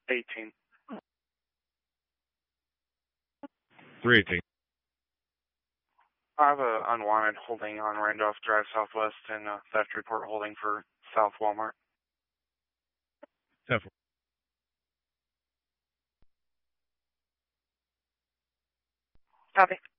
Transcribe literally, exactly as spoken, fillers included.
eighteen. three eighteen. I have a unwanted holding on Randolph Drive Southwest and a theft report holding for South Walmart. ten four. Copy.